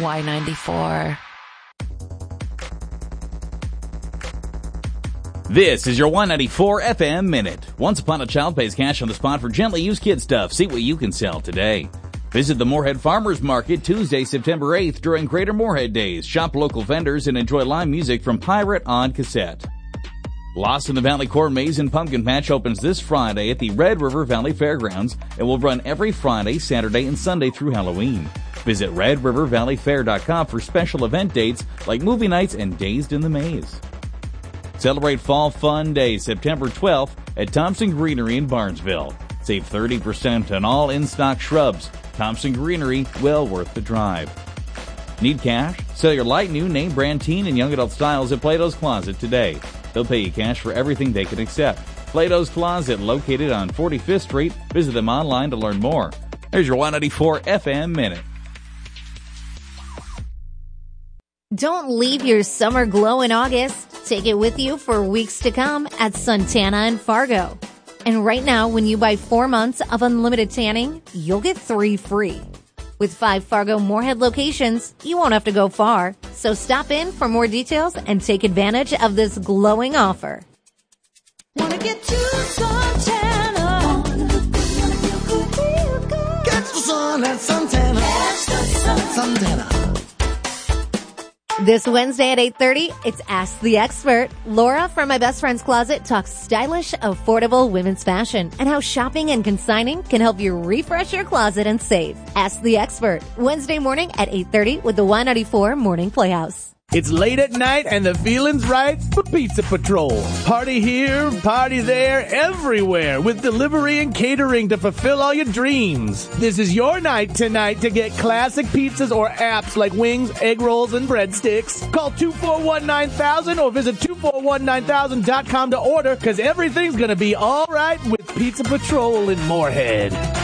Y94. This is your 194 FM Minute. Once Upon a Child pays cash on the spot for gently used kid stuff. See what you can sell today. Visit the Moorhead Farmers Market Tuesday, September 8th during Greater Moorhead Days. Shop local vendors and enjoy live music from Pirate on cassette. Lost in the Valley Corn Maze and Pumpkin Patch opens this Friday at the Red River Valley Fairgrounds and will run every Friday, Saturday, and Sunday through Halloween. Visit RedRiverValleyFair.com for special event dates like movie nights and Dazed in the Maze. Celebrate Fall Fun Day, September 12th at Thompson Greenery in Barnesville. Save 30% on all in-stock shrubs. Thompson Greenery, well worth the drive. Need cash? Sell your light new name brand teen and young adult styles at Plato's Closet today. They'll pay you cash for everything they can accept. Plato's Closet, located on 45th Street. Visit them online to learn more. There's your 194 FM Minute. Don't leave your summer glow in August. Take it with you for weeks to come at Suntana and Fargo. And right now, when you buy 4 months of unlimited tanning, you'll get 3 free. With 5 Fargo Moorhead locations, you won't have to go far. So stop in for more details and take advantage of this glowing offer. Wanna get to Suntana. Catch the sun at Suntana. Catch the sun. Suntana. This Wednesday at 8:30, it's Ask the Expert. Laura from My Best Friend's Closet talks stylish, affordable women's fashion and how shopping and consigning can help you refresh your closet and save. Ask the Expert, Wednesday morning at 8:30 with the Y94 Morning Playhouse. It's late at night and the feeling's right for Pizza Patrol. Party here, party there, everywhere with delivery and catering to fulfill all your dreams. This is your night tonight to get classic pizzas or apps like wings, egg rolls, and breadsticks. Call 241-9000 or visit 2419000.com to order because everything's going to be all right with Pizza Patrol in Moorhead.